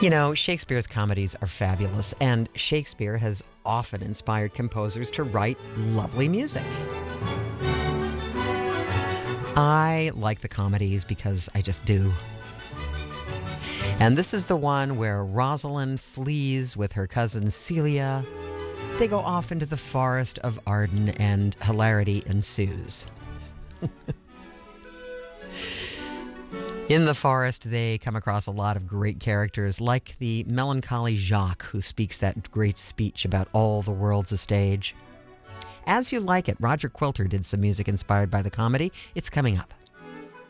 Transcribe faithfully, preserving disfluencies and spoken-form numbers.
You know, Shakespeare's comedies are fabulous, and Shakespeare has often inspired composers to write lovely music. I like the comedies because I just do. And this is the one where Rosalind flees with her cousin Celia. They go off into the forest of Arden, and hilarity ensues. In the forest, they come across a lot of great characters, like the melancholy Jacques, who speaks that great speech about all the world's a stage. As You Like It, Roger Quilter did some music inspired by the comedy. It's coming up.